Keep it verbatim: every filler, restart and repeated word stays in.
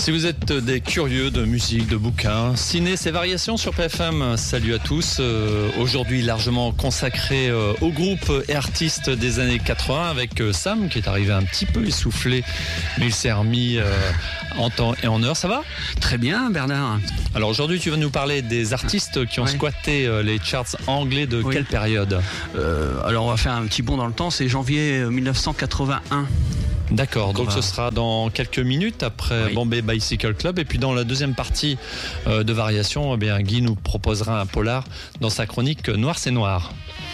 Si vous êtes des curieux de musique, de bouquins, ciné, c'est Variations sur P F M. Salut à tous. Euh, aujourd'hui largement consacré euh, au groupe et artistes des années quatre-vingts avec euh, Sam qui est arrivé un petit peu essoufflé, mais il s'est remis euh, en temps et en heure. Ça va ? Très bien, Bernard. Alors aujourd'hui, tu vas nous parler des artistes qui ont ouais. squatté euh, les charts anglais de oui. quelle période ? euh, Alors on va faire un petit bond dans le temps, c'est janvier dix-neuf cent quatre-vingt-un. D'accord, donc va... ce sera dans quelques minutes après oui. Bombay Bicycle Club. Et puis dans la deuxième partie euh, de Variations, eh bien, Guy nous proposera un polar dans sa chronique Noir c'est Noir.